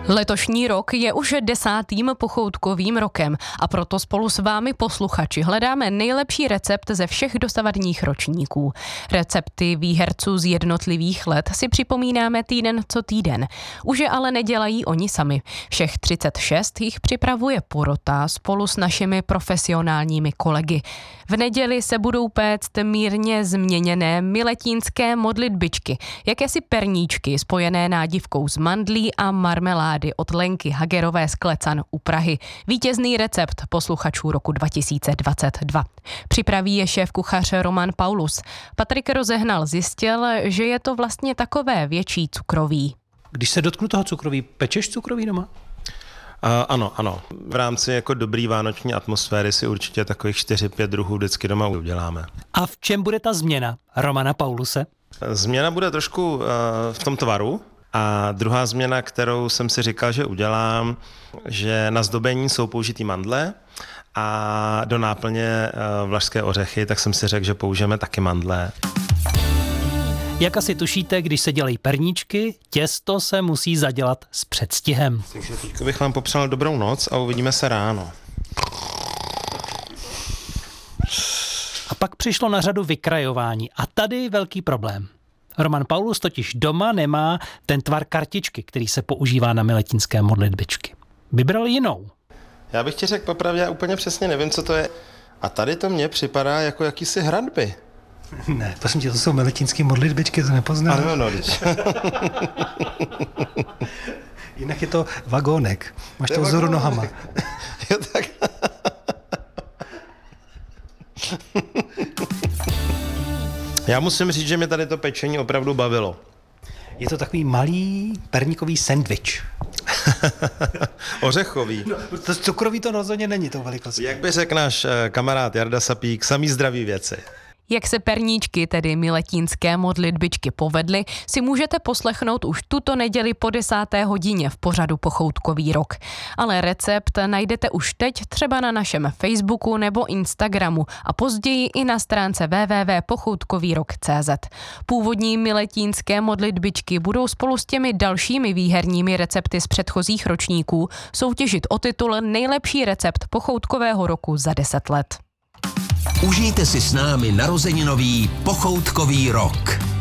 Letošní rok je už 10. pochoutkovým rokem a proto spolu s vámi posluchači hledáme nejlepší recept ze všech dosavadních ročníků. Recepty výherců z jednotlivých let si připomínáme týden co týden. Už je ale nedělají oni sami. Všech 36 jich připravuje porota spolu s našimi profesionálními kolegy. V neděli se budou péct mírně změněné miletínské modlitbičky, jakési perníčky spojené nádivkou z mandlí a marmelády od Lenky Hagerové z Klecan u Prahy. Vítězný recept posluchačů roku 2022. Připraví je šéfkuchař Roman Paulus. Patrik Rozehnal zjistil, že je to vlastně takové větší cukroví. Když se dotknu toho cukroví, pečeš cukroví doma? Ano. V rámci jako dobrý vánoční atmosféry si určitě takových 4-5 druhů vždycky doma uděláme. A v čem bude ta změna Romana Pauluse? Změna bude trošku v tom tvaru. A druhá změna, kterou jsem si říkal, že udělám, že na zdobení jsou použitý mandle a do náplně vlašské ořechy, tak jsem si řekl, že použijeme taky mandle. Jak asi tušíte, když se dělají perníčky, těsto se musí zadělat s předstihem. Takže teď bych vám popřál dobrou noc a uvidíme se ráno. A pak přišlo na řadu vykrajování a tady velký problém. Roman Paulus totiž doma nemá ten tvar kartičky, který se používá na miletínské modlitbičky. Vybral jinou. Já bych ti řekl popravdě, já úplně přesně nevím, co to je. A tady to mně připadá jako jakýsi hradby. Ne, prosím tě, to jsou miletínské modlitbičky, to nepoznám. Ano, když. Jinak je to vagónek. Máš to vzoru nohama. Jo, tak. Já musím říct, že mě tady to pečení opravdu bavilo. Je to takový malý perníkový sendvič. Ořechový. No, to cukrový to rozhodně není tou velikostí. Jak by řekl náš kamarád Jarda Sapík, samý zdraví věci. Jak se perníčky, tedy miletínské modlitbičky, povedly, si můžete poslechnout už tuto neděli po 10. hodině v pořadu Pochoutkový rok. Ale recept najdete už teď třeba na našem Facebooku nebo Instagramu a později i na stránce www.pochoutkovýrok.cz. Původní miletínské modlitbičky budou spolu s těmi dalšími výherními recepty z předchozích ročníků soutěžit o titul Nejlepší recept pochoutkového roku za 10 let. Užijte si s námi narozeninový Pochoutkový rok.